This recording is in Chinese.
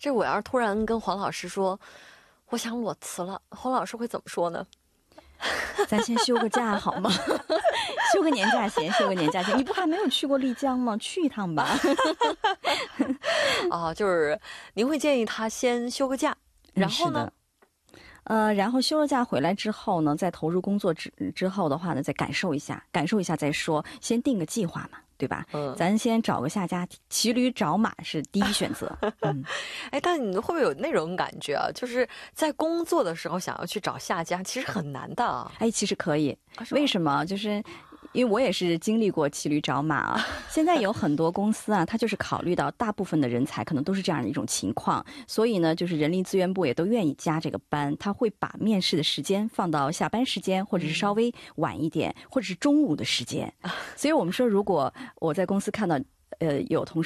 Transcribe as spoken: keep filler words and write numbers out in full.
这我要是突然跟黄老师说我想裸辞了，黄老师会怎么说呢？ 咱先休个假好吗？休个年假先，休个年假先。你不还没有去过丽江吗？去一趟吧。 啊，就是您会建议他先休个假，然后呢？ 呃，然后休了假回来之后呢，再投入工作之之后的话呢，再感受一下，感受一下再说，先定个计划嘛，对吧？嗯，咱先找个下家，骑驴找马是第一选择。嗯， 哎，但你会不会有那种感觉啊？就是在工作的时候想要去找下家，其实很难的啊。 哎，其实可以，啊、为什么？就是因为我也是经历过骑驴找马啊。现在有很多公司啊，它就是考虑到大部分的人才可能都是这样的一种情况，所以呢，就是人力资源部也都愿意加这个班，他会把面试的时间放到下班时间，或者是稍微晚一点，或者是中午的时间。所以我们说，如果我在公司看到呃有同事